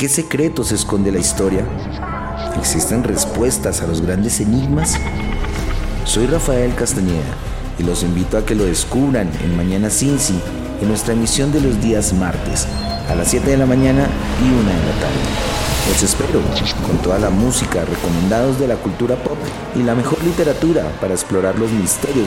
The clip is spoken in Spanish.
¿Qué secretos esconde la historia? ¿Existen respuestas a los grandes enigmas? Soy Rafael Castañeda y los invito a que lo descubran en Mañana Cincy, en nuestra emisión de los días martes, a las 7 de la mañana y 1 de la tarde. Los espero con toda la música, recomendados de la cultura pop y la mejor literatura para explorar los misterios